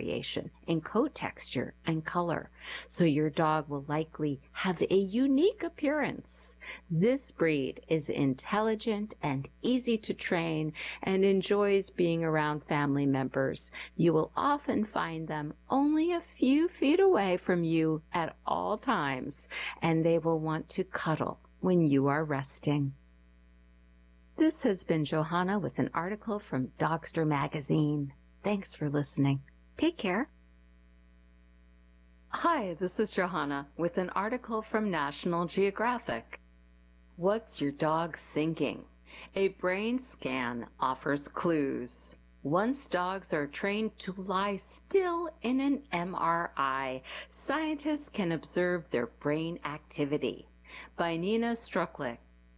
variation in coat texture and color, so your dog will likely have a unique appearance. This breed is intelligent and easy to train and enjoys being around family members. You will often find them only a few feet away from you at all times, and they will want to cuddle when you are resting. This has been Johanna with an article from Dogster Magazine. Thanks for listening. Take care. Hi, this is Johanna with an article from National Geographic. What's your dog thinking? A brain scan offers clues. Once dogs are trained to lie still in an MRI, scientists can observe their brain activity. By Nina Struklick.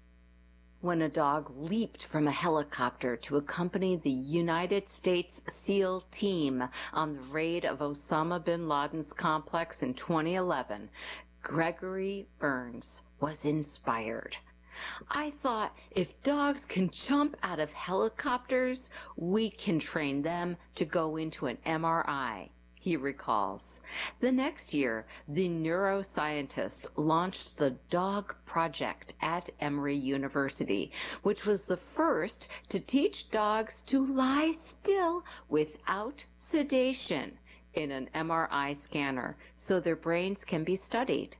When a dog leaped from a helicopter to accompany the United States SEAL team on the raid of Osama bin Laden's complex in 2011, Gregory Burns was inspired. I thought, if dogs can jump out of helicopters, we can train them to go into an MRI, he recalls. The next year, the neuroscientist launched the Dog Project at Emory University, which was the first to teach dogs to lie still without sedation in an MRI scanner so their brains can be studied.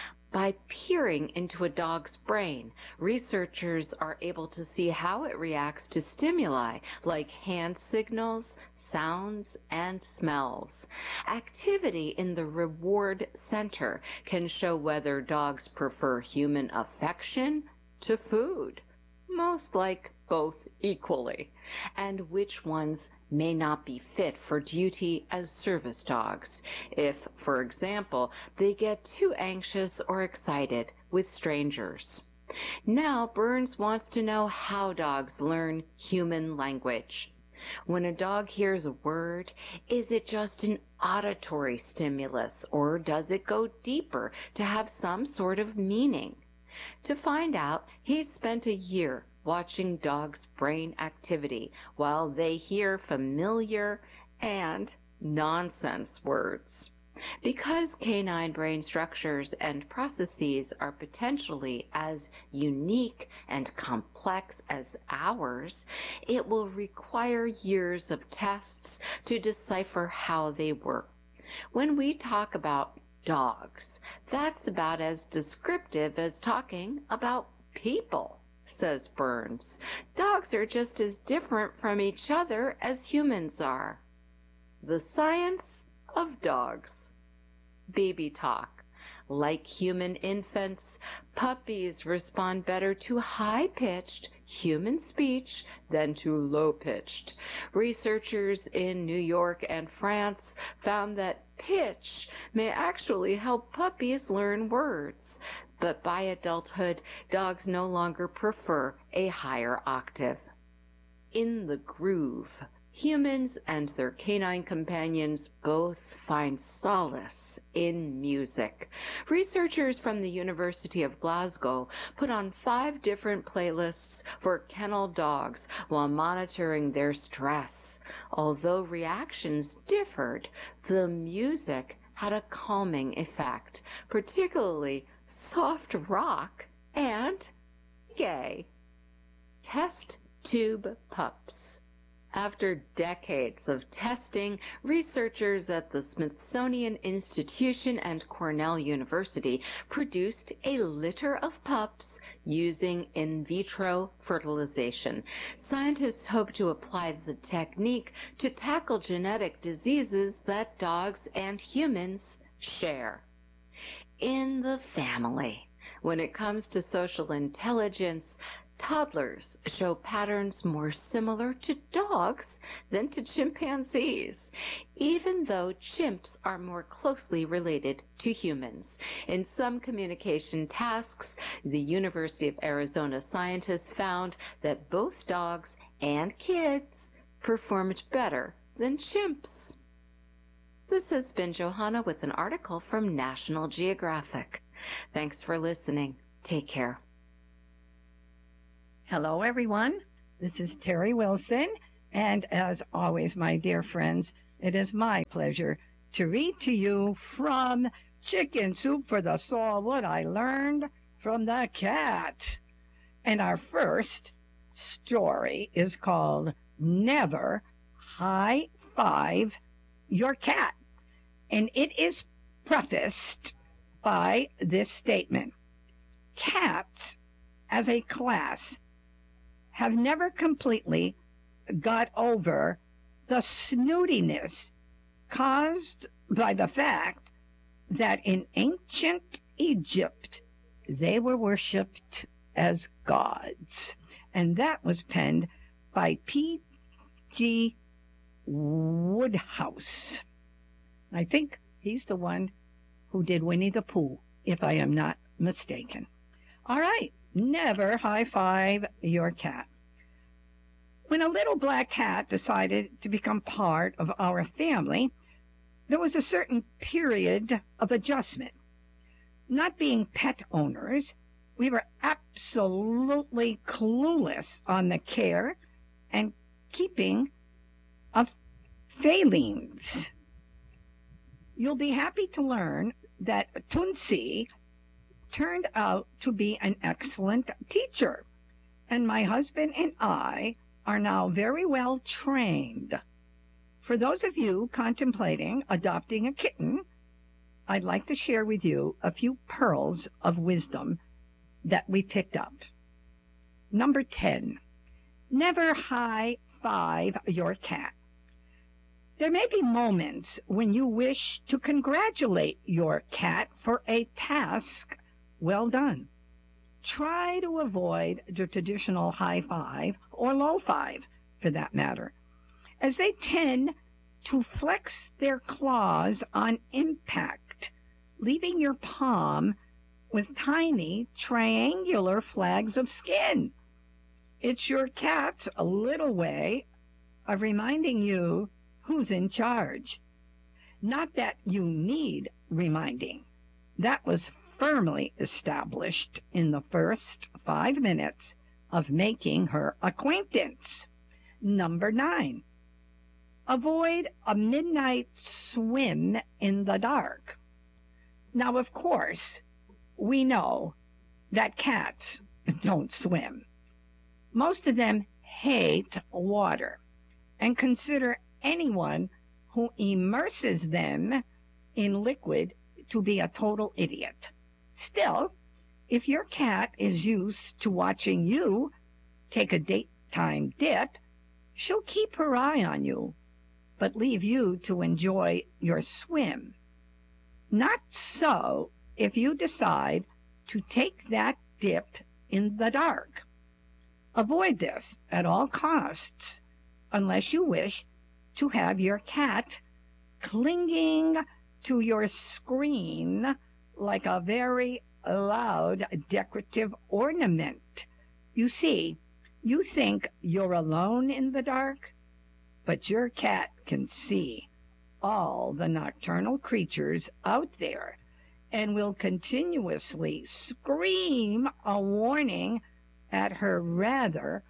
By peering into a dog's brain, researchers are able to see how it reacts to stimuli like hand signals, sounds, and smells. Activity in the reward center can show whether dogs prefer human affection to food, most like both equally, and which ones may not be fit for duty as service dogs if, for example, they get too anxious or excited with strangers. Now Burns wants to know how dogs learn human language. When a dog hears a word, is it just an auditory stimulus, or does it go deeper to have some sort of meaning? To find out, he's spent a year watching dogs' brain activity while they hear familiar and nonsense words. Because canine brain structures and processes are potentially as unique and complex as ours, it will require years of tests to decipher how they work. When we talk about dogs, that's about as descriptive as talking about people, says Burns. Dogs are just as different from each other as humans are. The science of dogs. Baby talk. Like human infants, puppies respond better to high-pitched human speech than to low-pitched. Researchers in New York and France found that pitch may actually help puppies learn words, but by adulthood, dogs no longer prefer a higher octave. In the groove. Humans and their canine companions both find solace in music. Researchers from the University of Glasgow put on 5 different playlists for kennel dogs while monitoring their stress. Although reactions differed, the music had a calming effect, particularly soft rock and gay. Test tube pups. After decades of testing, researchers at the Smithsonian Institution and Cornell University produced a litter of pups using in vitro fertilization. Scientists hope to apply the technique to tackle genetic diseases that dogs and humans share. In the family, when it comes to social intelligence, toddlers show patterns more similar to dogs than to chimpanzees, even though chimps are more closely related to humans. In some communication tasks, the University of Arizona scientists found that both dogs and kids performed better than chimps. This has been Johanna with an article from National Geographic. Thanks for listening. Take care. Hello, everyone. This is Terry Wilson. And as always, my dear friends, It is my pleasure to read to you from Chicken Soup for the Soul what I learned from the cat. And our first story is called Never High Five Your Cat. And it is prefaced by this statement. Cats, as a class, have never completely got over the snootiness caused by the fact that in ancient Egypt they were worshipped as gods. And that was penned by P.G. Wodehouse. I think he's the one who did Winnie the Pooh, if I am not mistaken. All right, never high five your cat. When a little black cat decided to become part of our family, there was a certain period of adjustment. Not being pet owners, we were absolutely clueless on the care and keeping of felines. You'll be happy to learn that Tunsi turned out to be an excellent teacher, and my husband and I are now very well trained. For those of you contemplating adopting a kitten, I'd like to share with you a few pearls of wisdom that we picked up. Number 10, never high five your cat. There may be moments when you wish to congratulate your cat for a task well done. Try to avoid the traditional high five, or low five for that matter, as they tend to flex their claws on impact, leaving your palm with tiny triangular flags of skin. It's your cat's little way of reminding you who's in charge. Not that you need reminding. That was firmly established in the first 5 minutes of making her acquaintance. Number 9, avoid a midnight swim in the dark. Now, of course, we know that cats don't swim. Most of them hate water and consider anyone who immerses them in liquid to be a total idiot. Still, if your cat is used to watching you take a daytime dip, she'll keep her eye on you, but leave you to enjoy your swim. Not so if you decide to take that dip in the dark. Avoid this at all costs, unless you wish to have your cat clinging to your screen like a very loud decorative ornament. You see, you think you're alone in the dark, but your cat can see all the nocturnal creatures out there and will continuously scream a warning at her rather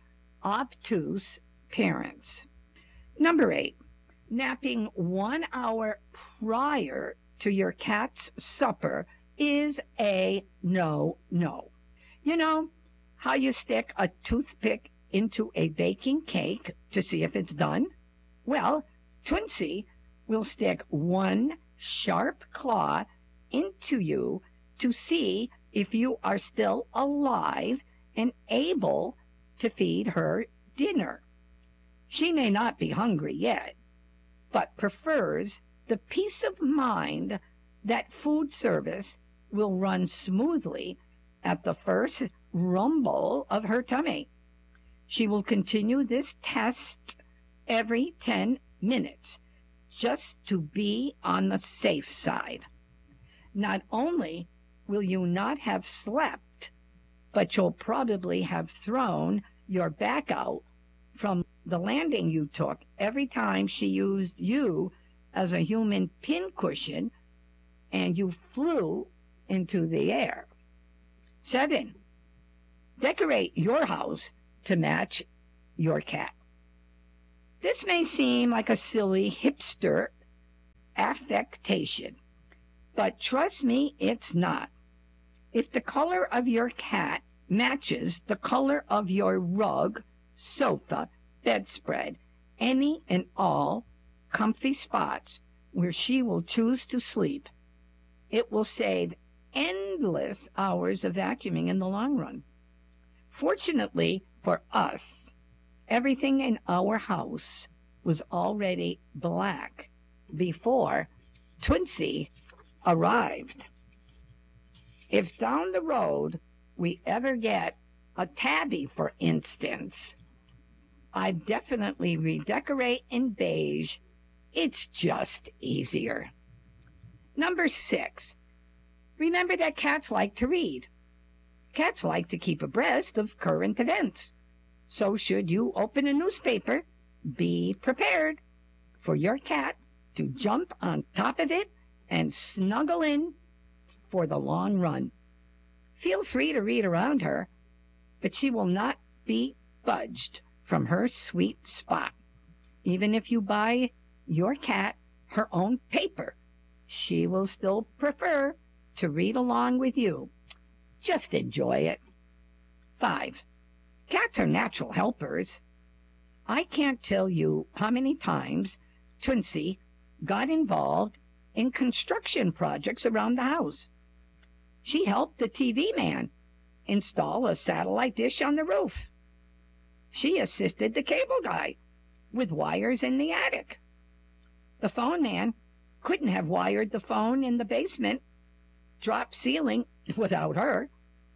obtuse parents. Number 8, napping 1 hour prior to your cat's supper is a no-no. You know how you stick a toothpick into a baking cake to see if it's done? Well, Tunsi will stick one sharp claw into you to see if you are still alive and able to feed her dinner. She may not be hungry yet, but prefers the peace of mind that food service will run smoothly at the first rumble of her tummy. She will continue this test every 10 minutes just to be on the safe side. Not only will you not have slept, but you'll probably have thrown your back out from the landing you took every time she used you as a human pincushion and you flew into the air. 7, decorate your house to match your cat. This may seem like a silly hipster affectation, but trust me, it's not. If the color of your cat matches the color of your rug, sofa, bedspread, any and all comfy spots where she will choose to sleep, it will save endless hours of vacuuming in the long run. Fortunately for us, everything in our house was already black before Tootsie arrived. If down the road we ever get a tabby, for instance, I'd definitely redecorate in beige. It's just easier. Number 6, remember that cats like to read. Cats like to keep abreast of current events. So should you open a newspaper, be prepared for your cat to jump on top of it and snuggle in for the long run. Feel free to read around her, but she will not be budged from her sweet spot. Even if you buy your cat her own paper, she will still prefer to read along with you. Just enjoy it. 5, cats are natural helpers. I can't tell you how many times Tootsie got involved in construction projects around the house. She helped the TV man install a satellite dish on the roof. She assisted the cable guy with wires in the attic. The phone man couldn't have wired the phone in the basement drop ceiling without her.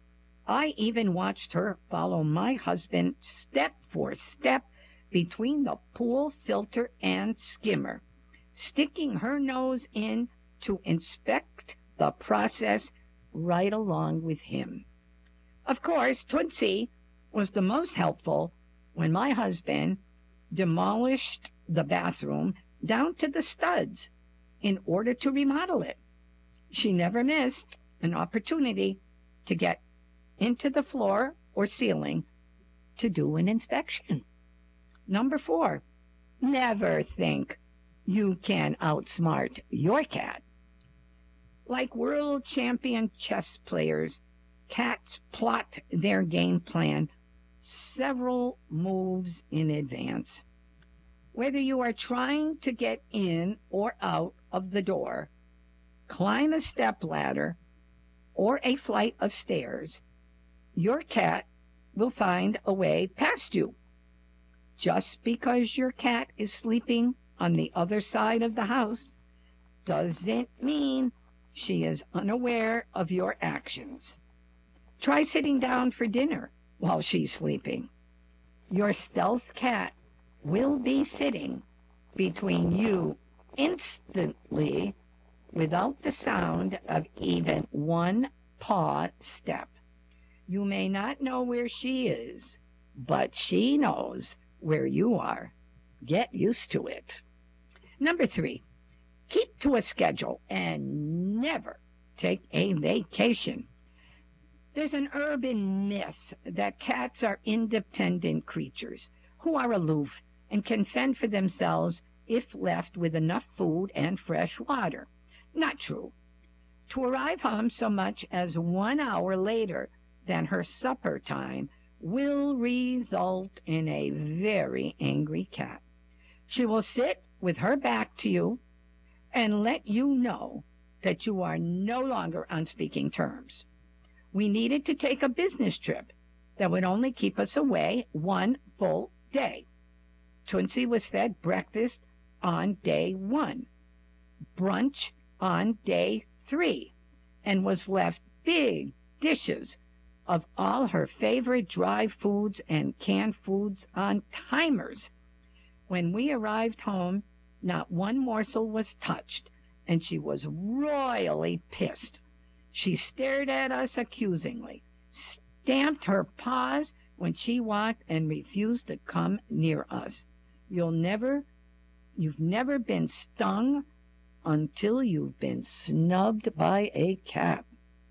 I even watched her follow my husband step for step between the pool filter and skimmer, sticking her nose in to inspect the process right along with him. Of course, Tootsie was the most helpful when my husband demolished the bathroom down to the studs in order to remodel it. She never missed an opportunity to get into the floor or ceiling to do an inspection. Number 4, never think you can outsmart your cat. Like world champion chess players, cats plot their game plan several moves in advance. Whether you are trying to get in or out of the door, climb a stepladder, or a flight of stairs, your cat will find a way past you. Just because your cat is sleeping on the other side of the house doesn't mean she is unaware of your actions. Try sitting down for dinner while she's sleeping. Your stealth cat will be sitting between you instantly without the sound of even one paw step. You may not know where she is, but she knows where you are. Get used to it. Number 3, keep to a schedule and never take a vacation. There's an urban myth that cats are independent creatures who are aloof and can fend for themselves if left with enough food and fresh water. Not true. To arrive home so much as 1 hour later than her supper time will result in a very angry cat. She will sit with her back to you and let you know that you are no longer on speaking terms. We needed to take a business trip that would only keep us away 1 full day. Tootsie was fed breakfast on day 1, brunch on day 3, and was left big dishes of all her favorite dry foods and canned foods on timers. When we arrived home, not one morsel was touched, and she was royally pissed. She stared at us accusingly, stamped her paws when she walked, and refused to come near us. You've never been stung until you've been snubbed by a cat.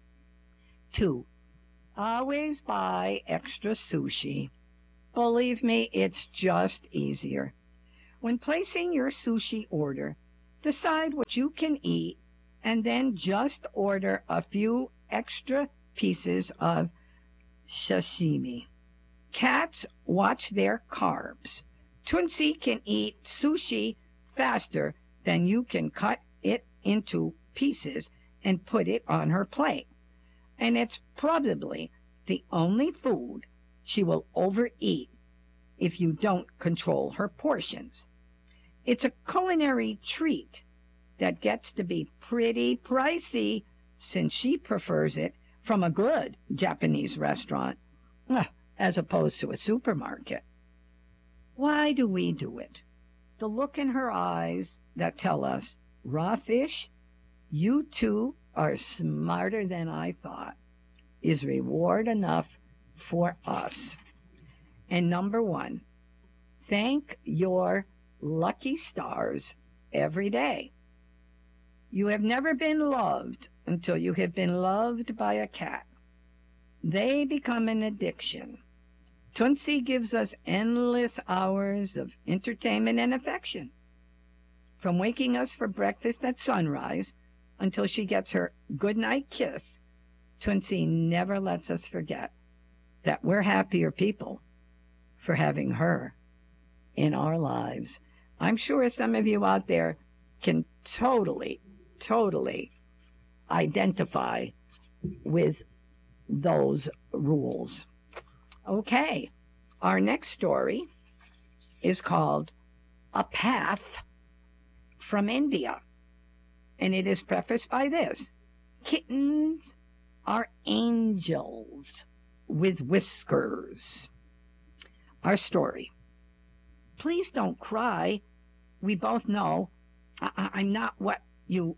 2, always buy extra sushi. Believe me, it's just easier. When placing your sushi order, decide what you can eat and then just order a few extra pieces of sashimi. Cats watch their carbs. Tunsi can eat sushi faster than you can cut it into pieces and put it on her plate. And it's probably the only food she will overeat if you don't control her portions. It's a culinary treat that gets to be pretty pricey since she prefers it from a good Japanese restaurant as opposed to a supermarket. Why do we do it? The look in her eyes that tell us, raw fish, you too are smarter than I thought, is reward enough for us. And number one, thank your lucky stars every day. You have never been loved until you have been loved by a cat. They become an addiction. Tunsi gives us endless hours of entertainment and affection. From waking us for breakfast at sunrise until she gets her goodnight kiss, Tunsi never lets us forget that we're happier people for having her in our lives. I'm sure some of you out there can totally identify with those rules. Okay, our next story is called A Path from India, and it is prefaced by this: kittens are angels with whiskers. Our story. Please don't cry. We both know I'm not what you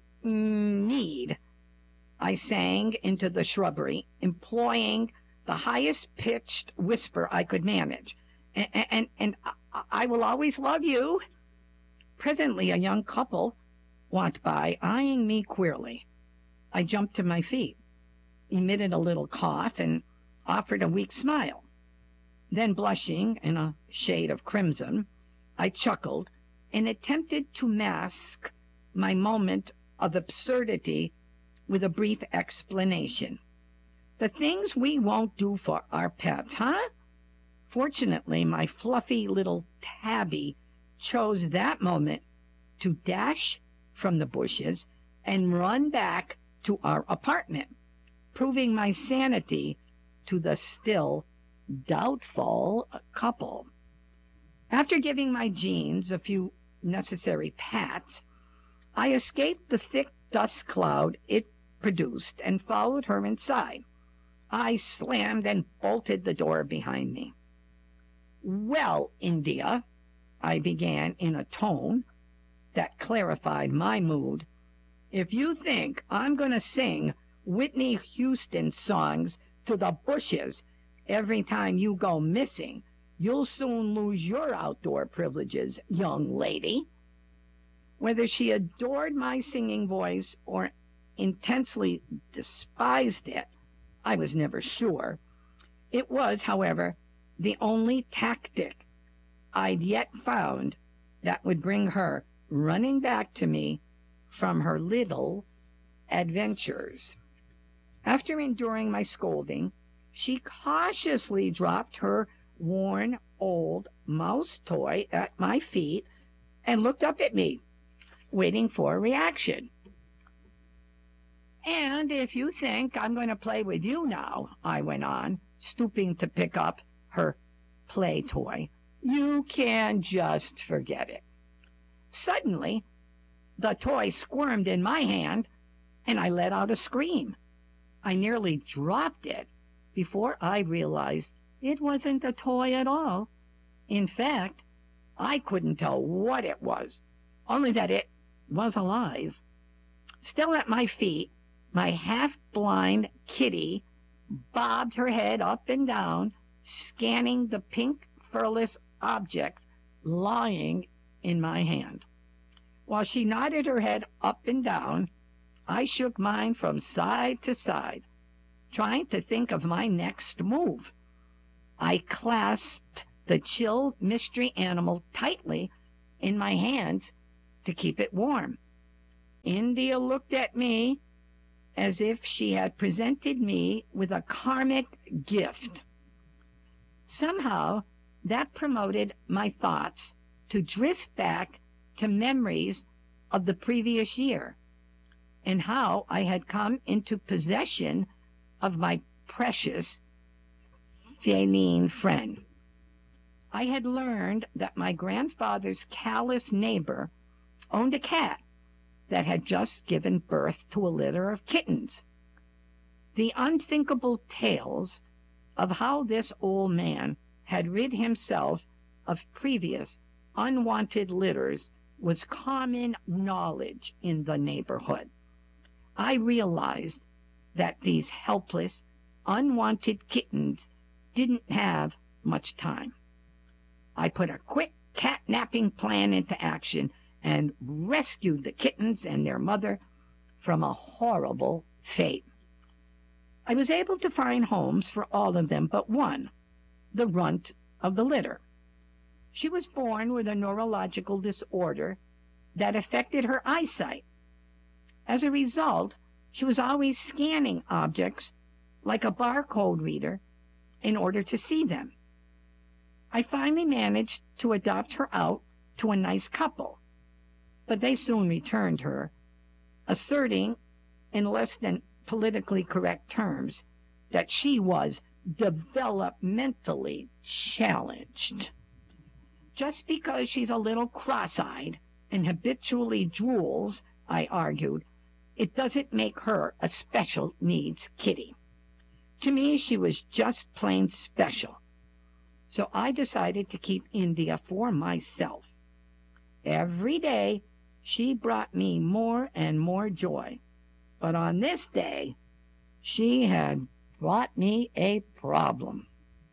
need. I sang into the shrubbery, employing the highest-pitched whisper I could manage. And I will always love you. Presently, a young couple walked by, eyeing me queerly. I jumped to my feet, emitted a little cough, and offered a weak smile. Then, blushing in a shade of crimson, I chuckled and attempted to mask my moment of absurdity with a brief explanation. The things we won't do for our pets, huh? Fortunately, my fluffy little tabby chose that moment to dash from the bushes and run back to our apartment, proving my sanity to the still doubtful couple. After giving my jeans a few necessary pats, I escaped the thick dust cloud it produced and followed her inside. I slammed and bolted the door behind me. Well, India, I began in a tone that clarified my mood, if you think I'm going to sing Whitney Houston songs to the bushes every time you go missing, you'll soon lose your outdoor privileges, young lady. Whether she adored my singing voice or intensely despised it, I was never sure. It was, however, the only tactic I'd yet found that would bring her running back to me from her little adventures. After enduring my scolding, she cautiously dropped her worn old mouse toy at my feet and looked up at me, waiting for a reaction. And if you think I'm going to play with you now, I went on, stooping to pick up her play toy, you can just forget it. Suddenly, the toy squirmed in my hand, and I let out a scream. I nearly dropped it before I realized it wasn't a toy at all. In fact, I couldn't tell what it was, only that it was alive. Still at my feet, my half-blind kitty bobbed her head up and down, scanning the pink furless object lying in my hand. While she nodded her head up and down, I shook mine from side to side, trying to think of my next move. I clasped the chill mystery animal tightly in my hands to keep it warm. India looked at me as if she had presented me with a karmic gift. Somehow, that promoted my thoughts to drift back to memories of the previous year and how I had come into possession of my precious feline friend. I had learned that my grandfather's callous neighbor owned a cat that had just given birth to a litter of kittens. The unthinkable tales of how this old man had rid himself of previous unwanted litters was common knowledge in the neighborhood. I realized that these helpless, unwanted kittens didn't have much time. I put a quick catnapping plan into action and rescued the kittens and their mother from a horrible fate. I was able to find homes for all of them but one, the runt of the litter. She was born with a neurological disorder that affected her eyesight. As a result, she was always scanning objects like a barcode reader in order to see them. I finally managed to adopt her out to a nice couple, but they soon returned her, asserting in less than politically correct terms that she was developmentally challenged. Just because she's a little cross-eyed and habitually drools, I argued, it doesn't make her a special needs kitty. To me, she was just plain special. So I decided to keep India for myself. Every day, she brought me more and more joy. But on this day, she had brought me a problem.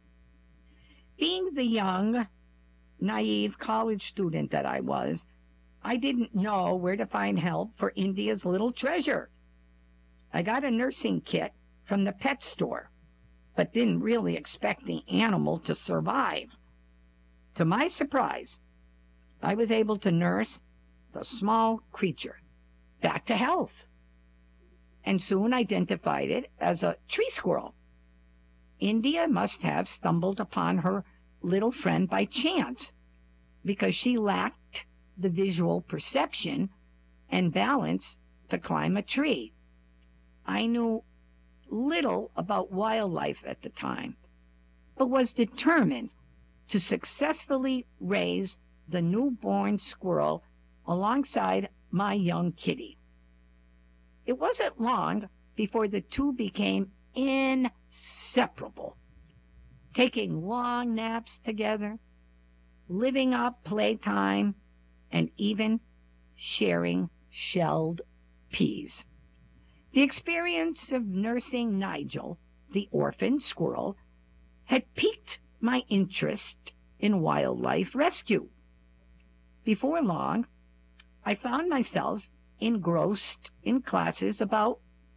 Being the young, naive college student that I was, I didn't know where to find help for India's little treasure. I got a nursing kit from the pet store, but didn't really expect the animal to survive. To my surprise, I was able to nurse the small creature back to health, and soon identified it as a tree squirrel. India must have stumbled upon her little friend by chance, because she lacked the visual perception and balance to climb a tree. I knew little about wildlife at the time, but was determined to successfully raise the newborn squirrel alongside my young kitty. It wasn't long before the two became inseparable, taking long naps together, living up playtime, and even sharing shelled peas. The experience of nursing Nigel, the orphan squirrel, had piqued my interest in wildlife rescue. Before long, I found myself engrossed in classes about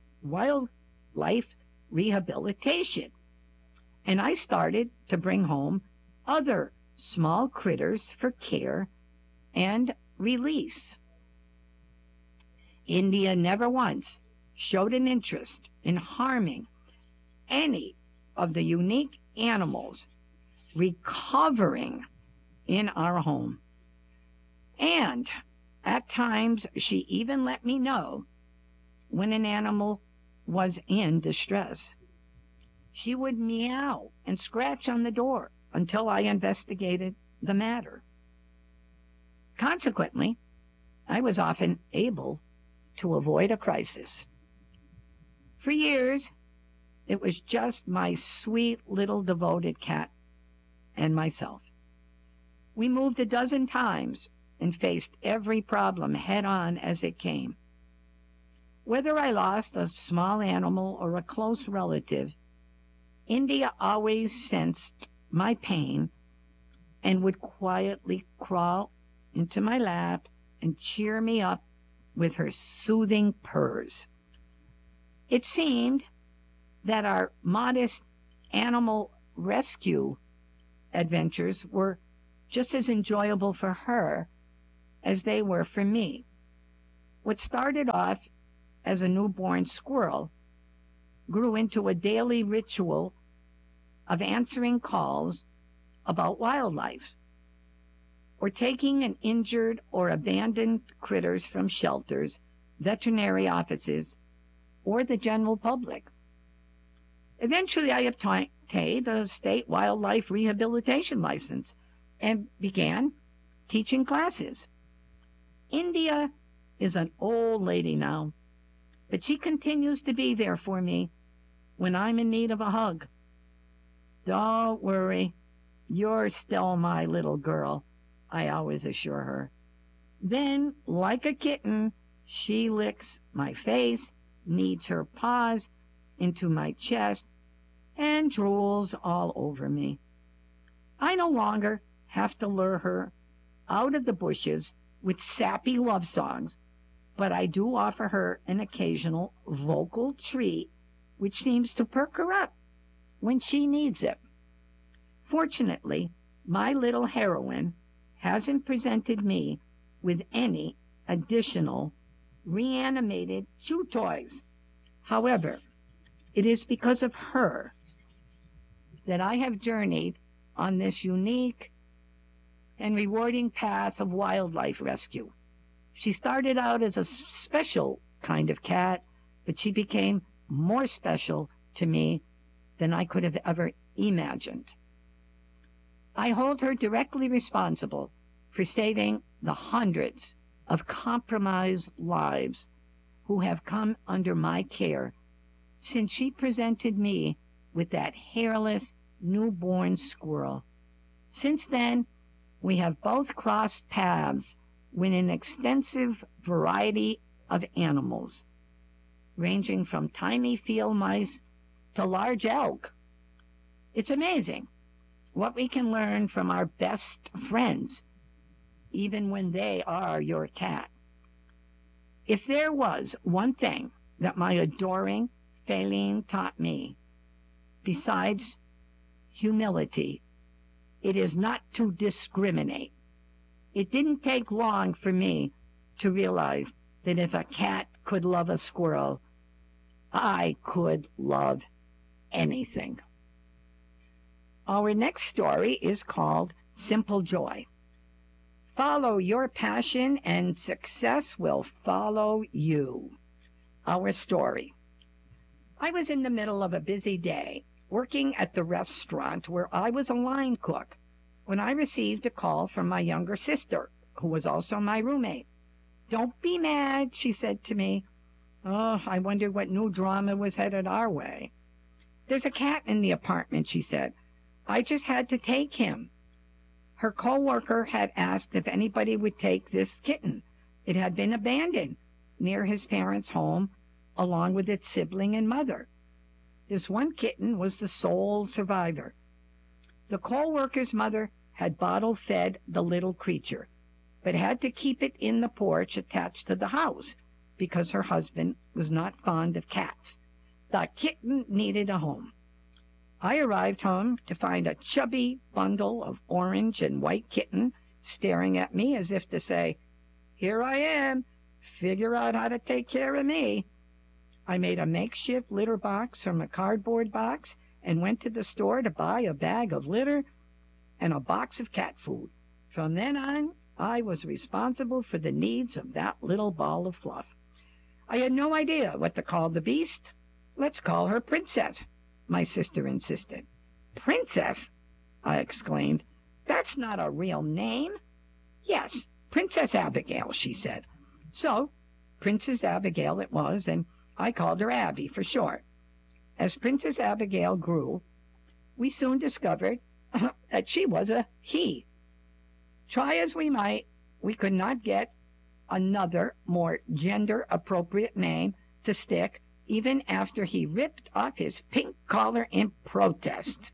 wildlife rehabilitation, and I started to bring home other small critters for care and release. India never once showed an interest in harming any of the unique animals recovering in our home. And at times, she even let me know when an animal was in distress. She would meow and scratch on the door until I investigated the matter. Consequently, I was often able to avoid a crisis. For years, it was just my sweet little devoted cat and myself. We moved a dozen times and faced every problem head-on as it came. Whether I lost a small animal or a close relative, India always sensed my pain and would quietly crawl into my lap and cheer me up with her soothing purrs. It seemed that our modest animal rescue adventures were just as enjoyable for her as they were for me. What started off as a newborn squirrel grew into a daily ritual of answering calls about wildlife, or taking an injured or abandoned critters from shelters, veterinary offices, or the general public. Eventually, I obtained a state wildlife rehabilitation license and began teaching classes. India is an old lady now, but she continues to be there for me when I'm in need of a hug. Don't worry, you're still my little girl, I always assure her. Then, like a kitten, she licks my face, kneads her paws into my chest, and drools all over me. I no longer have to lure her out of the bushes with sappy love songs, but I do offer her an occasional vocal treat, which seems to perk her up when she needs it. Fortunately, my little heroine hasn't presented me with any additional reanimated chew toys. However, it is because of her that I have journeyed on this unique and rewarding path of wildlife rescue. She started out as a special kind of cat, but she became more special to me than I could have ever imagined. I hold her directly responsible for saving the hundreds of compromised lives who have come under my care since she presented me with that hairless newborn squirrel. Since then, we have both crossed paths with an extensive variety of animals, ranging from tiny field mice to large elk. It's amazing what we can learn from our best friends, even when they are your cat. If there was one thing that my adoring Feline taught me, besides humility, it is not to discriminate. It didn't take long for me to realize that if a cat could love a squirrel, I could love anything. Our next story is called Simple Joy. Follow your passion and success will follow you. Our story. I was in the middle of a busy day, working at the restaurant where I was a line cook, when I received a call from my younger sister, who was also my roommate. "Don't be mad," she said to me. Oh, I wondered what new drama was headed our way. "There's a cat in the apartment," she said. "I just had to take him." Her co-worker had asked if anybody would take this kitten. It had been abandoned near his parents' home, along with its sibling and mother. This one kitten was the sole survivor. The co-worker's mother had bottle-fed the little creature, but had to keep it in the porch attached to the house because her husband was not fond of cats. The kitten needed a home. I arrived home to find a chubby bundle of orange and white kitten staring at me as if to say, "Here I am, figure out how to take care of me." I made a makeshift litter box from a cardboard box and went to the store to buy a bag of litter and a box of cat food. From then on, I was responsible for the needs of that little ball of fluff. I had no idea what to call the beast. "Let's call her Princess," my sister insisted. "Princess?" I exclaimed. "That's not a real name." "Yes, Princess Abigail," she said. So, Princess Abigail it was, and I called her Abby for short. As Princess Abigail grew, we soon discovered that she was a he. Try as we might, we could not get another, more gender-appropriate name to stick, even after he ripped off his pink collar in protest.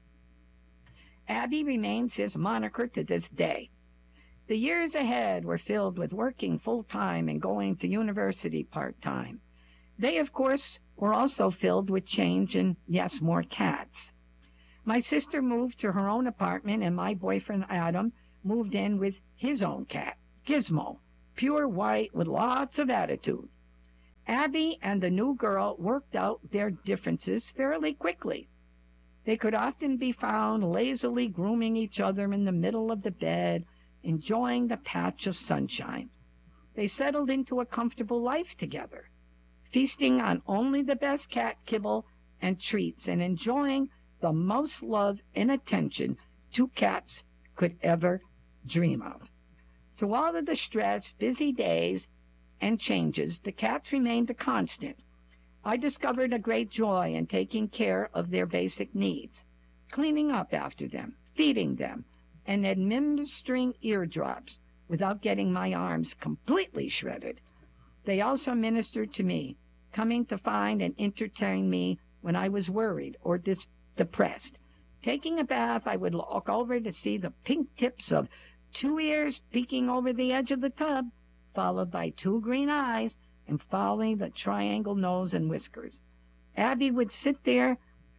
Abby remains his moniker to this day. The years ahead were filled with working full-time and going to university part-time. They, of course, were also filled with change and, yes, more cats. My sister moved to her own apartment, and my boyfriend, Adam, moved in with his own cat, Gizmo, pure white with lots of attitude. Abby and the new girl worked out their differences fairly quickly. They could often be found lazily grooming each other in the middle of the bed, enjoying the patch of sunshine. They settled into a comfortable life together, feasting on only the best cat kibble and treats and enjoying the most love and attention two cats could ever dream of. Through all of the stress, busy days, and changes, the cats remained a constant. I discovered a great joy in taking care of their basic needs, cleaning up after them, feeding them, and administering eardrops without getting my arms completely shredded. They also ministered to me, coming to find and entertain me when I was worried or depressed. Taking a bath, I would look over to see the pink tips of 2 ears peeking over the edge of the tub, followed by 2 green eyes, and following the triangle nose and whiskers. Abby would stand there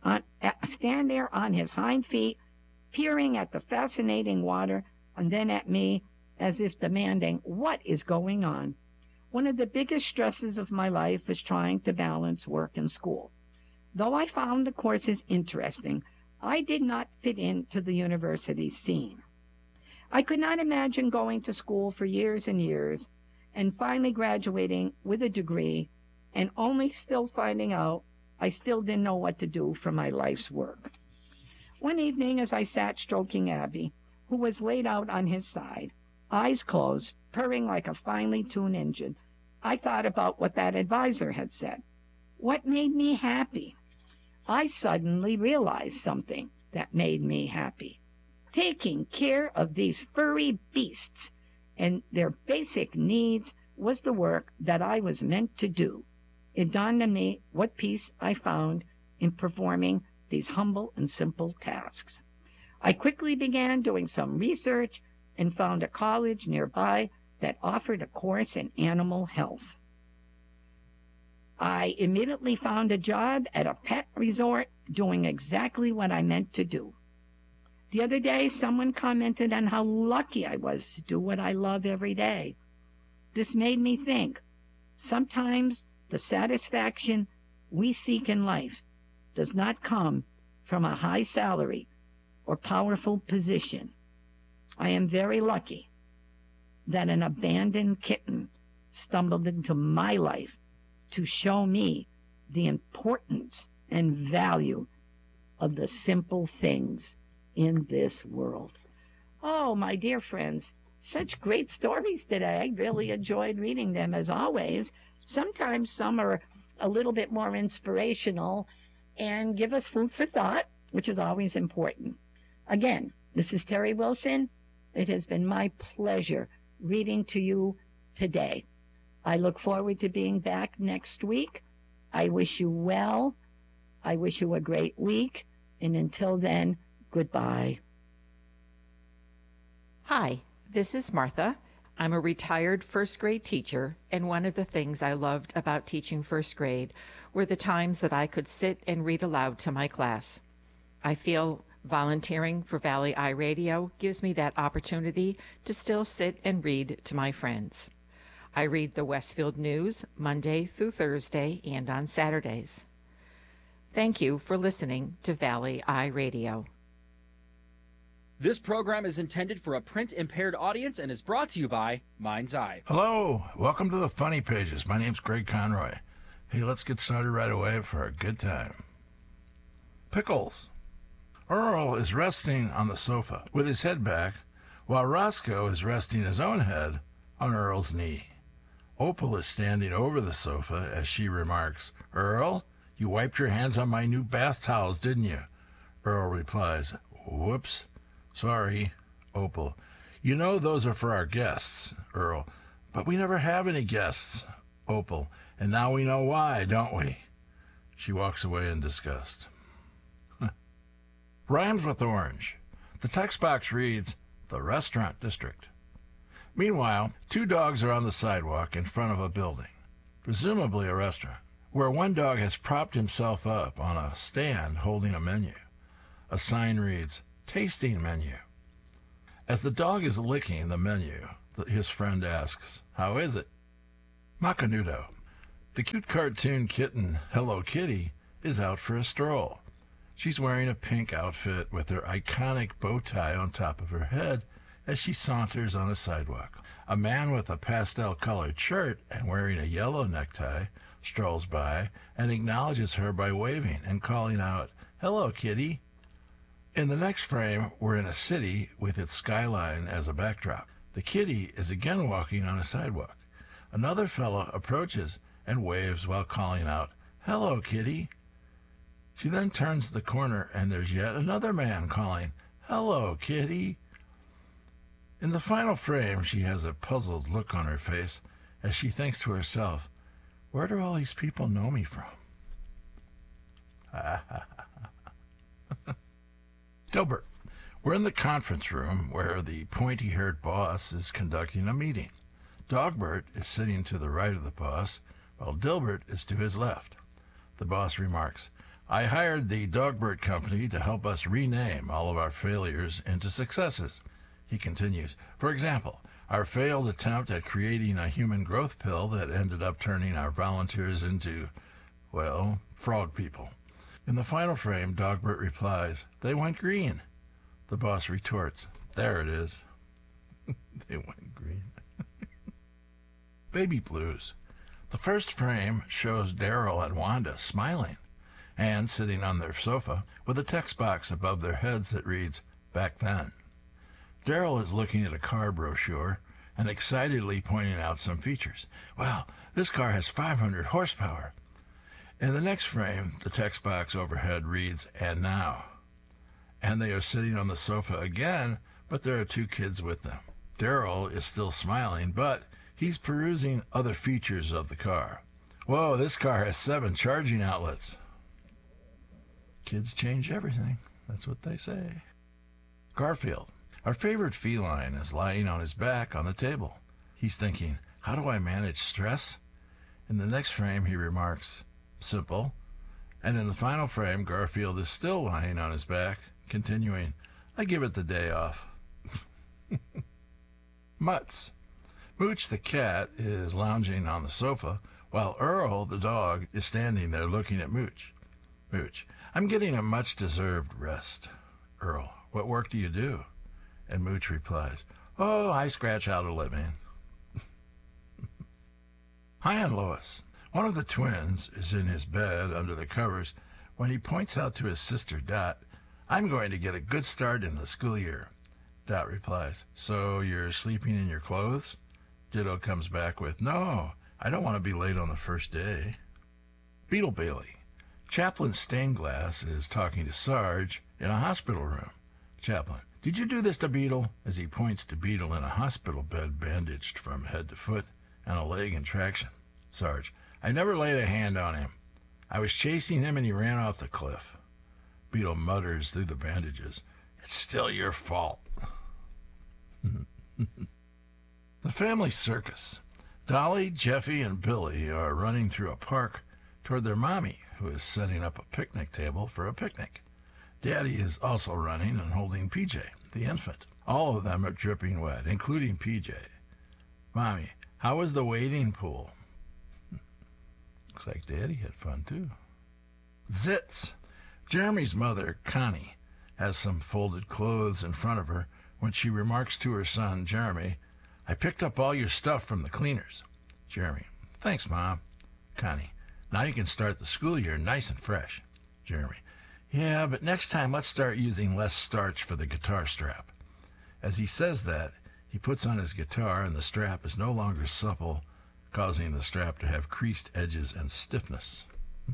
on his hind feet, peering at the fascinating water, and then at me, as if demanding, "What is going on?" One of the biggest stresses of my life was trying to balance work and school. Though I found the courses interesting, I did not fit into the university scene. I could not imagine going to school for years and years, and finally graduating with a degree, and only still finding out I still didn't know what to do for my life's work. One evening, as I sat stroking Abby, who was laid out on his side, eyes closed, purring like a finely tuned engine, I thought about what that advisor had said. What made me happy? I suddenly realized something that made me happy. Taking care of these furry beasts and their basic needs was the work that I was meant to do. It dawned on me what peace I found in performing these humble and simple tasks. I quickly began doing some research and found a college nearby that offered a course in animal health. I immediately found a job at a pet resort doing exactly what I meant to do. The other day, someone commented on how lucky I was to do what I love every day. This made me think, sometimes the satisfaction we seek in life does not come from a high salary or powerful position. I am very lucky that an abandoned kitten stumbled into my life to show me the importance and value of the simple things in this world. Oh, my dear friends, such great stories today. I really enjoyed reading them as always. Sometimes some are a little bit more inspirational and give us food for thought, which is always important. Again, this is Terry Wilson. It has been my pleasure reading to you today. I look forward to being back next week. I wish you well. I wish you a great week. And until then, goodbye. Hi, this is Martha. I'm a retired first grade teacher, and one of the things I loved about teaching first grade were the times that I could sit and read aloud to my class. I feel volunteering for Valley Eye Radio gives me that opportunity to still sit and read to my friends. I read the Westfield News Monday through Thursday and on Saturdays. Thank you for listening to Valley Eye Radio. This program is intended for a print-impaired audience and is brought to you by Mind's Eye. Hello, welcome to the Funny Pages. My name's Greg Conroy. Hey, let's get started right away for a good time. Pickles. Earl is resting on the sofa with his head back, while Roscoe is resting his own head on Earl's knee. Opal is standing over the sofa as she remarks, "Earl, you wiped your hands on my new bath towels, didn't you?" Earl replies, "Whoops, sorry." Opal, "You know those are for our guests." Earl, "But we never have any guests." Opal, "And now we know why, don't we?" She walks away in disgust. Rhymes with orange. The text box reads, "The Restaurant District." Meanwhile, 2 dogs are on the sidewalk in front of a building, presumably a restaurant, where one dog has propped himself up on a stand holding a menu. A sign reads, "Tasting Menu." As the dog is licking the menu, his friend asks, "How is it?" Macanudo. The cute cartoon kitten Hello Kitty is out for a stroll. She's wearing a pink outfit with her iconic bow tie on top of her head as she saunters on a sidewalk. A man with a pastel-colored shirt and wearing a yellow necktie strolls by and acknowledges her by waving and calling out, "Hello, kitty." In the next frame, we're in a city with its skyline as a backdrop. The kitty is again walking on a sidewalk. Another fellow approaches and waves while calling out, "Hello, kitty." She then turns the corner and there's yet another man calling, "Hello, kitty." In the final frame, she has a puzzled look on her face as she thinks to herself, "Where do all these people know me from?" Dilbert. We're in the conference room where the pointy-haired boss is conducting a meeting. Dogbert is sitting to the right of the boss, while Dilbert is to his left. The boss remarks, "I hired the Dogbert Company to help us rename all of our failures into successes." He continues, "For example, our failed attempt at creating a human growth pill that ended up turning our volunteers into, well, frog people." In the final frame, Dogbert replies, "They went green." The boss retorts, "There it is." They went green. Baby Blues. The first frame shows Daryl and Wanda smiling and sitting on their sofa with a text box above their heads that reads, "Back then." Daryl is looking at a car brochure and excitedly pointing out some features. "Wow, this car has 500 horsepower. In the next frame, the text box overhead reads, "And now." And they are sitting on the sofa again, but there are two kids with them. Daryl is still smiling, but he's perusing other features of the car. "Whoa, this car has 7 charging outlets." Kids change everything. That's what they say. Garfield. Our favorite feline is lying on his back on the table. He's thinking, "How do I manage stress?" In the next frame, he remarks, "Simple." And in the final frame, Garfield is still lying on his back, continuing, "I give it the day off." Mutts. Mooch the cat is lounging on the sofa, while Earl the dog is standing there looking at Mooch. Mooch, "I'm getting a much-deserved rest." Earl, "What work do you do?" And Mooch replies, "Oh, I scratch out a living." Hi and Lois. One of the twins is in his bed under the covers when he points out to his sister, Dot, "I'm going to get a good start in the school year." Dot replies, "So you're sleeping in your clothes?" Ditto comes back with, "No, I don't want to be late on the first day." Beetle Bailey. Chaplain Stainglass is talking to Sarge in a hospital room. Chaplain, "Did you do this to Beetle?" As he points to Beetle in a hospital bed bandaged from head to foot and a leg in traction. Sarge, "I never laid a hand on him. I was chasing him and he ran off the cliff." Beetle mutters through the bandages, "It's still your fault." The family circus. Dolly, Jeffy, and Billy are running through a park toward their mommy, who is setting up a picnic table for a picnic. Daddy is also running and holding PJ, the infant. All of them are dripping wet, including PJ. "Mommy, how was the wading pool?" Looks like Daddy had fun, too. Zits. Jeremy's mother, Connie, has some folded clothes in front of her when she remarks to her son, Jeremy, "I picked up all your stuff from the cleaners." Jeremy, "Thanks, Mom." Connie, "Now you can start the school year nice and fresh." Jeremy, "Yeah, but next time let's start using less starch for the guitar strap." As he says that, he puts on his guitar and the strap is no longer supple, causing the strap to have creased edges and stiffness.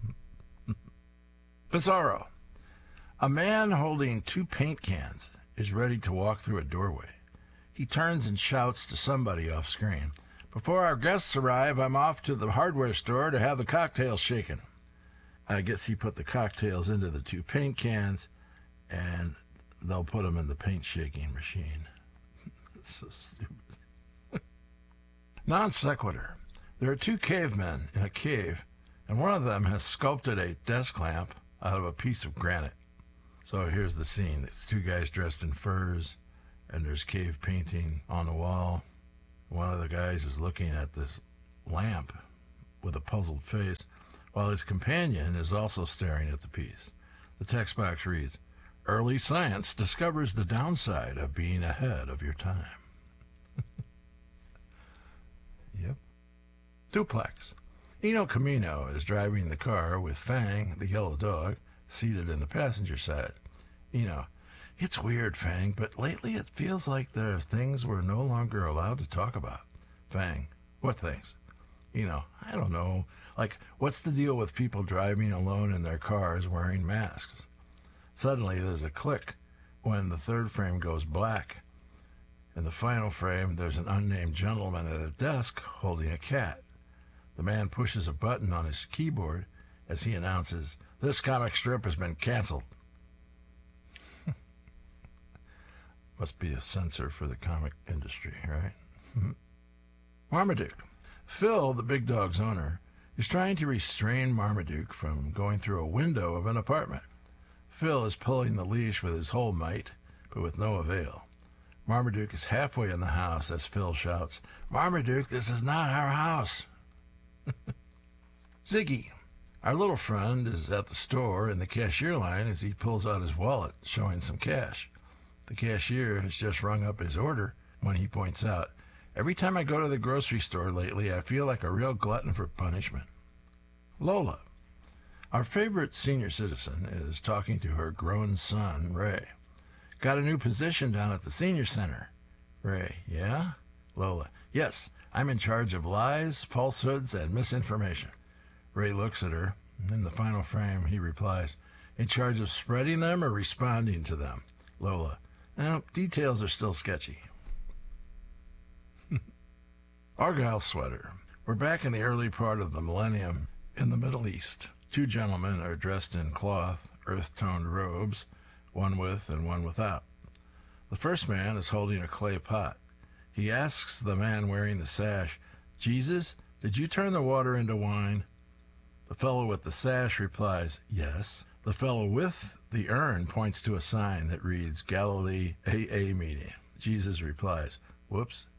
Bizarro. A man holding 2 paint cans is ready to walk through a doorway. He turns and shouts to somebody off screen, "Before our guests arrive, I'm off to the hardware store to have the cocktails shaken." I guess he put the cocktails into the 2 paint cans, and they'll put them in the paint shaking machine. It's so stupid. Non sequitur. There are 2 cavemen in a cave, and one of them has sculpted a desk lamp out of a piece of granite. So here's the scene. It's 2 guys dressed in furs, and there's cave painting on the wall. One of the guys is looking at this lamp with a puzzled face, while his companion is also staring at the piece. The text box reads, "Early science discovers the downside of being ahead of your time." Yep. Duplex. Eno Camino is driving the car with Fang, the yellow dog, seated in the passenger side. Eno, "It's weird, Fang, but lately it feels like there are things we're no longer allowed to talk about." Fang, "What things?" Eno, "I don't know. Like, what's the deal with people driving alone in their cars wearing masks?" Suddenly, there's a click when the third frame goes black. In the final frame, there's an unnamed gentleman at a desk holding a cat. The man pushes a button on his keyboard as he announces, "This comic strip has been canceled." Must be a censor for the comic industry, right? Marmaduke. Phil, the big dog's owner, is trying to restrain Marmaduke from going through a window of an apartment. Phil is pulling the leash with his whole might, but with no avail. Marmaduke is halfway in the house as Phil shouts, "Marmaduke, this is not our house." Ziggy. Our little friend is at the store in the cashier line as he pulls out his wallet, showing some cash. The cashier has just rung up his order when he points out, "Every time I go to the grocery store lately, I feel like a real glutton for punishment." Lola. Our favorite senior citizen is talking to her grown son, Ray. "Got a new position down at the senior center." Ray, "Yeah?" Lola, "Yes, I'm in charge of lies, falsehoods, and misinformation." Ray looks at her. In the final frame, he replies, "In charge of spreading them or responding to them?" Lola, "Well, details are still sketchy." Argyle sweater. We're back in the early part of the millennium in the Middle East. Two gentlemen are dressed in cloth, earth-toned robes, one with and one without. The first man is holding a clay pot. He asks the man wearing the sash, "Jesus, did you turn the water into wine?" The fellow with the sash replies, "Yes." The fellow with the urn points to a sign that reads, "Galilee AA meeting." Jesus replies, "Whoops."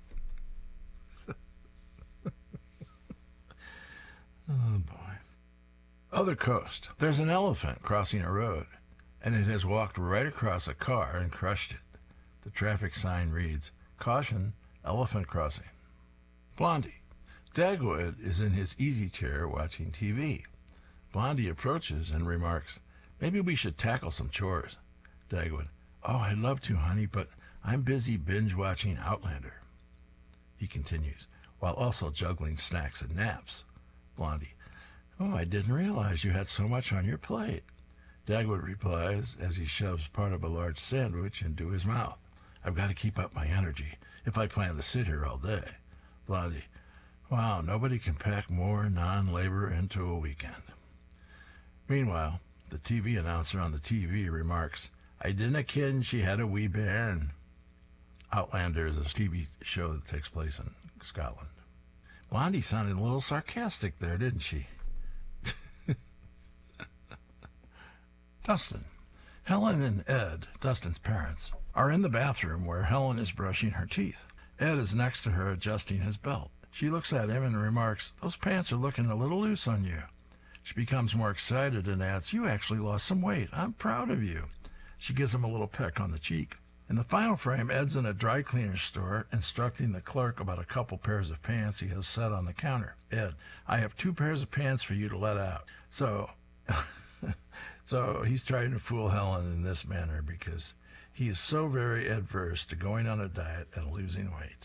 Oh, boy. Other coast. There's an elephant crossing a road, and it has walked right across a car and crushed it. The traffic sign reads, "Caution, elephant crossing." Blondie. Dagwood is in his easy chair watching TV. Blondie approaches and remarks, "Maybe we should tackle some chores." Dagwood, "Oh, I'd love to, honey, but I'm busy binge-watching Outlander." He continues, while also juggling snacks and naps. Blondie, "Oh, I didn't realize you had so much on your plate." Dagwood replies as he shoves part of a large sandwich into his mouth, "I've got to keep up my energy if I plan to sit here all day." Blondie, "Wow, nobody can pack more non-labor into a weekend." Meanwhile, the TV announcer on the TV remarks, "I dinna ken she had a wee bairn." Outlander is a TV show that takes place in Scotland. Blondie sounded a little sarcastic there, didn't she? Dustin. Helen and Ed, Dustin's parents, are in the bathroom where Helen is brushing her teeth. Ed is next to her adjusting his belt. She looks at him and remarks, "Those pants are looking a little loose on you." She becomes more excited and adds, "You actually lost some weight. I'm proud of you." She gives him a little peck on the cheek. In the final frame, Ed's in a dry cleaner's store instructing the clerk about a couple pairs of pants he has set on the counter. "Ed, I have 2 pairs of pants for you to let out." So he's trying to fool Helen in this manner because he is so very adverse to going on a diet and losing weight.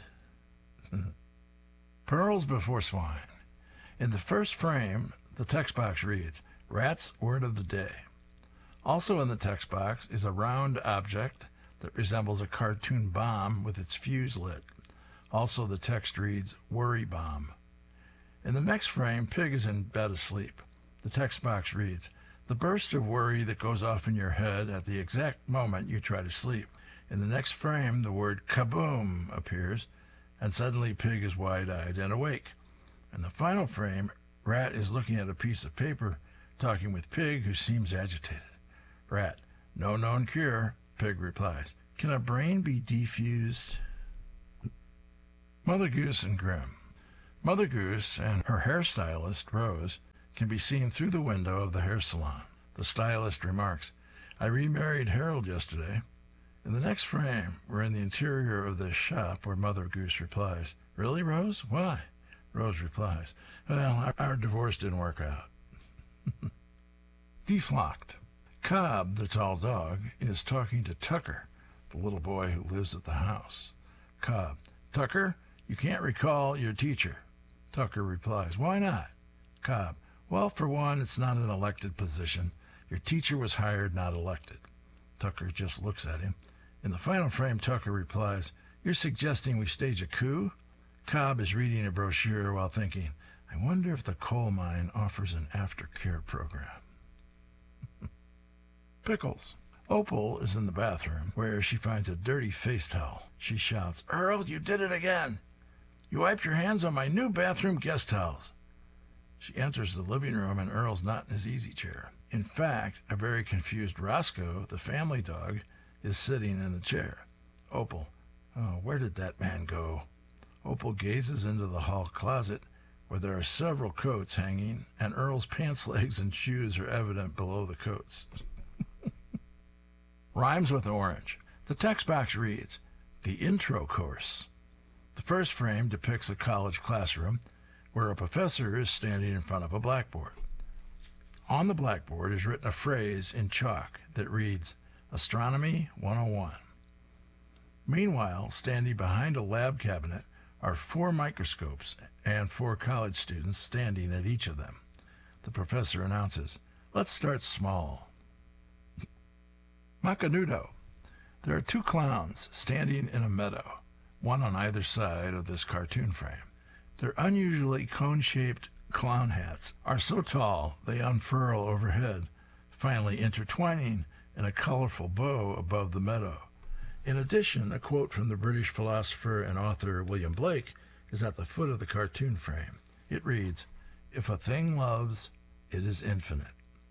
Pearls before swine. In the first frame, the text box reads, "Rat's word of the day." Also in the text box is a round object that resembles a cartoon bomb with its fuse lit. Also the text reads, "Worry bomb." In the next frame, Pig is in bed asleep. The text box reads, "The burst of worry that goes off in your head at the exact moment you try to sleep." In the next frame, the word "kaboom" appears, and suddenly Pig is wide-eyed and awake. In the final frame, Rat is looking at a piece of paper, talking with Pig, who seems agitated. Rat, "No known cure." Pig replies, "Can a brain be defused?" Mother Goose and Grim. Mother Goose and her hairstylist, Rose, can be seen through the window of the hair salon. The stylist remarks, "I remarried Harold yesterday." In the next frame, we're in the interior of this shop where Mother Goose replies, "Really, Rose? Why?" Rose replies, "Well, our divorce didn't work out." Deflocked. Cobb, the tall dog, is talking to Tucker, the little boy who lives at the house. Cobb, "Tucker, you can't recall your teacher." Tucker replies, "Why not?" Cobb, "Well, for one, it's not an elected position. Your teacher was hired, not elected." Tucker just looks at him. In the final frame, Tucker replies, "You're suggesting we stage a coup?" Cobb is reading a brochure while thinking, "I wonder if the coal mine offers an aftercare program." Pickles. Opal is in the bathroom, where she finds a dirty face towel. She shouts, "Earl, you did it again! You wiped your hands on my new bathroom guest towels." She enters the living room, and Earl's not in his easy chair. In fact, a very confused Roscoe, the family dog, is sitting in the chair. Opal, "Oh, where did that man go?" Opal gazes into the hall closet, where there are several coats hanging, and Earl's pants legs and shoes are evident below the coats. Rhymes with orange. The text box reads, "The Intro Course." The first frame depicts a college classroom where a professor is standing in front of a blackboard. On the blackboard is written a phrase in chalk that reads, "Astronomy 101." Meanwhile, standing behind a lab cabinet are 4 microscopes and 4 college students standing at each of them. The professor announces, "Let's start small." Macanudo. There are 2 clowns standing in a meadow, one on either side of this cartoon frame. Their unusually cone-shaped clown hats are so tall they unfurl overhead, finally intertwining in a colorful bow above the meadow. In addition, a quote from the British philosopher and author William Blake is at the foot of the cartoon frame. It reads, "If a thing loves, it is infinite."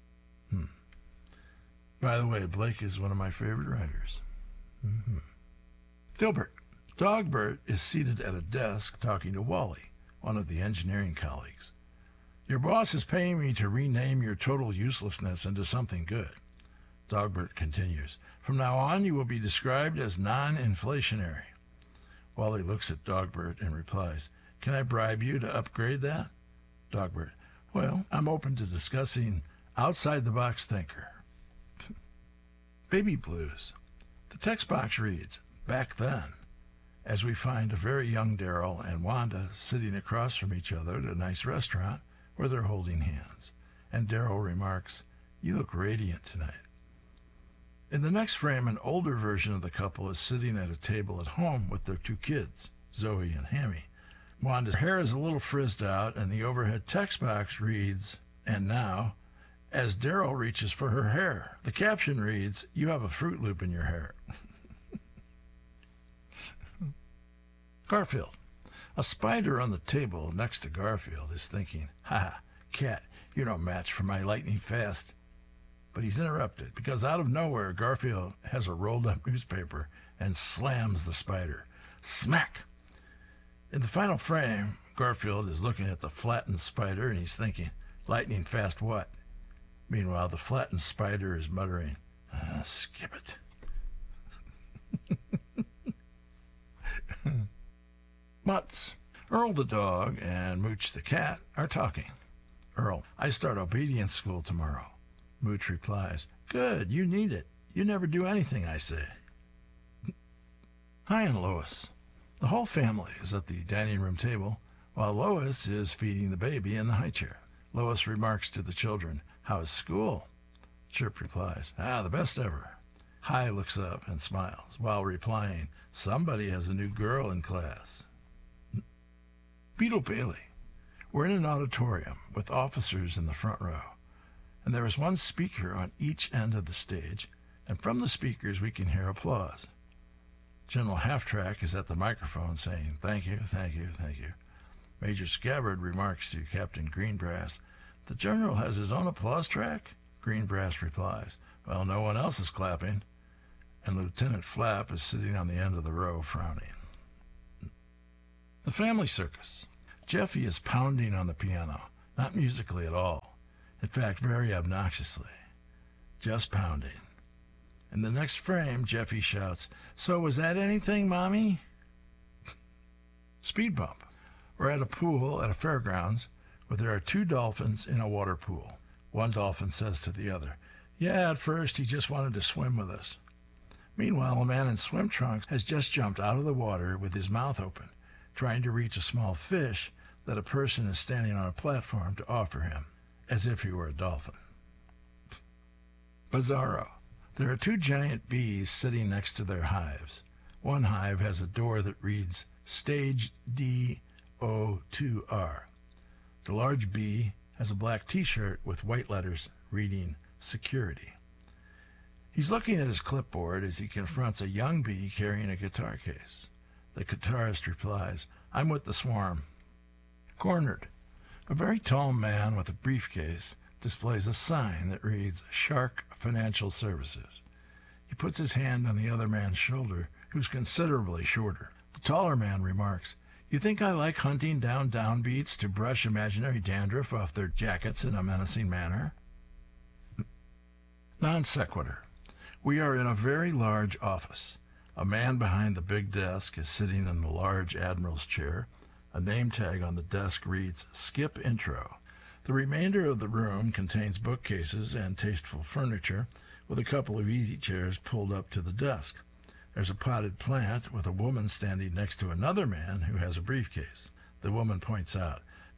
By the way, Blake is one of my favorite writers. Dilbert. Dogbert is seated at a desk talking to Wally, one of the engineering colleagues. "Your boss is paying me to rename your total uselessness into something good." Dogbert continues, "From now on, you will be described as non-inflationary." Wally looks at Dogbert and replies, "Can I bribe you to upgrade that?" Dogbert, "Well, I'm open to discussing outside-the-box thinker." Baby Blues. The text box reads, "Back then," as we find a very young Daryl and Wanda sitting across from each other at a nice restaurant where they're holding hands. And Daryl remarks, "You look radiant tonight." In the next frame, an older version of the couple is sitting at a table at home with their 2 kids, Zoe and Hammy. Wanda's hair is a little frizzed out, and the overhead text box reads, "And now," as Daryl reaches for her hair. The caption reads, "You have a Fruit Loop in your hair." Garfield. A spider on the table next to Garfield is thinking, "Ha, cat, you're no match for my lightning fast." But he's interrupted because out of nowhere, Garfield has a rolled up newspaper and slams the spider. Smack! In the final frame, Garfield is looking at the flattened spider and he's thinking, "Lightning fast what?" Meanwhile, the flattened spider is muttering, "Skip it." Mutts. Earl the dog and Mooch the cat are talking. Earl, "I start obedience school tomorrow." Mooch replies, "Good, you need it. You never do anything I say." Hi and Lois. The whole family is at the dining room table while Lois is feeding the baby in the high chair. Lois remarks to the children, "How is school?" Chirp replies, "The best ever." Hi looks up and smiles while replying, "Somebody has a new girl in class." Beetle Bailey. We're in an auditorium with officers in the front row, and there is one speaker on each end of the stage, and from the speakers we can hear applause. General Half-Track is at the microphone saying, "Thank you, thank you, thank you." Major Scabbard remarks to Captain Greenbrass, "The General has his own applause track?" Greenbrass replies, "Well, no one else is clapping." And Lieutenant Flap is sitting on the end of the row frowning. The family circus. Jeffy is pounding on the piano, not musically at all. In fact, very obnoxiously. Just pounding. In the next frame, Jeffy shouts, "So was that anything, Mommy?" Speed bump. We're at a pool at a fairgrounds where there are two dolphins in a water pool. One dolphin says to the other, "Yeah, at first he just wanted to swim with us." Meanwhile, a man in swim trunks has just jumped out of the water with his mouth open, trying to reach a small fish that a person is standing on a platform to offer him, as if he were a dolphin. Bizarro. There are two giant bees sitting next to their hives. One hive has a door that reads Stage D02R. The large bee has a black t-shirt with white letters reading Security. He's looking at his clipboard as he confronts a young bee carrying a guitar case. The guitarist replies, "I'm with the swarm." Cornered. A very tall man with a briefcase displays a sign that reads Shark Financial Services. He puts his hand on the other man's shoulder, who's considerably shorter. The taller man remarks, "You think I like hunting down downbeats to brush imaginary dandruff off their jackets in a menacing manner?" Non sequitur. We are in a very large office. A man behind the big desk is sitting in the large admiral's chair. A name tag on the desk reads Skip Intro. The remainder of the room contains bookcases and tasteful furniture, with a couple of easy chairs pulled up to the desk. There's a potted plant with a woman standing next to another man who has a briefcase. The woman points out,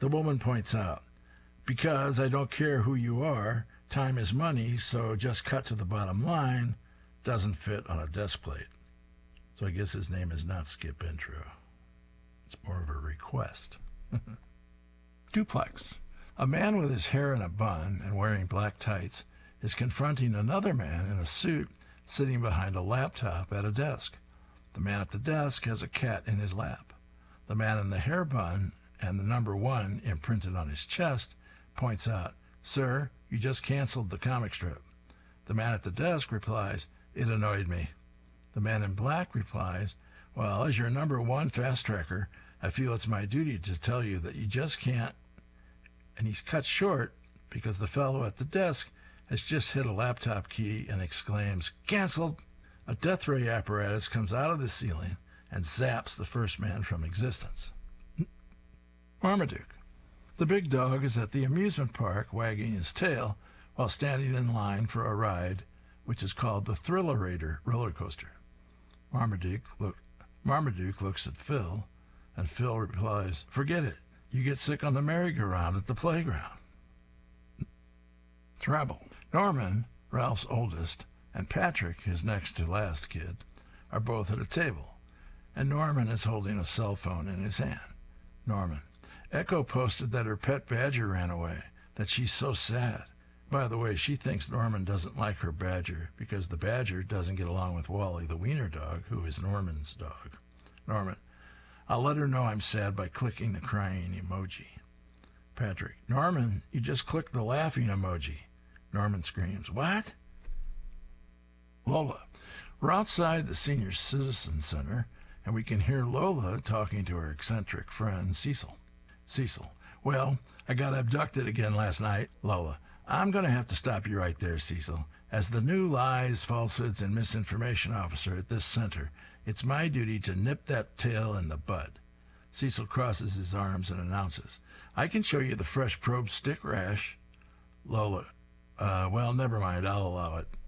"Because I don't care who you are, time is money, so just cut to the bottom line," doesn't fit on a desk plate. So I guess his name is not Skip Intro. It's more of a request. Duplex. A man with his hair in a bun and wearing black tights is confronting another man in a suit sitting behind a laptop at a desk. The man at the desk has a cat in his lap. The man in the hair bun and the number 1 imprinted on his chest points out, "Sir, you just canceled the comic strip." The man at the desk replies, "It annoyed me." The man in black replies, "Well, as your number 1 fast tracker, I feel it's my duty to tell you that you just can't." And he's cut short because the fellow at the desk has just hit a laptop key and exclaims, "Canceled!" A death ray apparatus comes out of the ceiling and zaps the first man from existence. Marmaduke. The big dog is at the amusement park wagging his tail while standing in line for a ride, which is called the Thrillerator roller coaster. Marmaduke looks at Phil, and Phil replies, "Forget it. You get sick on the merry-go-round at the playground." Treble. Norman, Ralph's oldest, and Patrick, his next to last kid, are both at a table, and Norman is holding a cell phone in his hand. Norman. Echo posted that her pet badger ran away, that she's so sad. By the way, she thinks Norman doesn't like her badger because the badger doesn't get along with Wally, the wiener dog, who is Norman's dog. Norman. I'll let her know I'm sad by clicking the crying emoji. Patrick. Norman, you just clicked the laughing emoji. Norman screams, "What?" Lola. We're outside the Senior Citizen Center, and we can hear Lola talking to her eccentric friend, Cecil. Cecil. Well, I got abducted again last night. Lola. I'm going to have to stop you right there, Cecil. As the new lies, falsehoods, and misinformation officer at this center, it's my duty to nip that tail in the bud. Cecil crosses his arms and announces, "I can show you the fresh probe stick rash." Lola. Well, never mind. I'll allow it.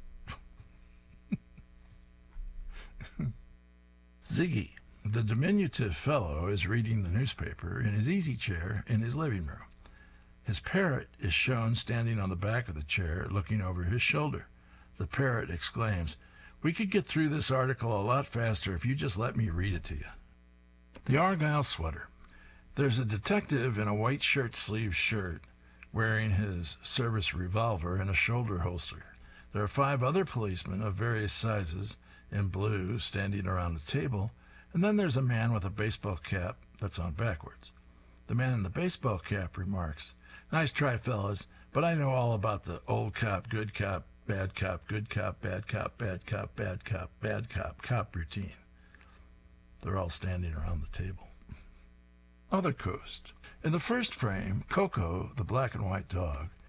Ziggy. The diminutive fellow is reading the newspaper in his easy chair in his living room. His parrot is shown standing on the back of the chair, looking over his shoulder. The parrot exclaims, "We could get through this article a lot faster if you just let me read it to you." The Argyle sweater. There's a detective in a white shirt-sleeve shirt wearing his service revolver in a shoulder holster. There are 5 other policemen of various sizes in blue standing around a table, and then there's a man with a baseball cap that's on backwards. The man in the baseball cap remarks, "Nice try, fellas, but I know all about the old cop, good cop, bad cop, good cop, bad cop, bad cop, bad cop, bad cop, cop routine." They're all standing around the table. Other Coast. In the first frame, Coco, the black and white dog,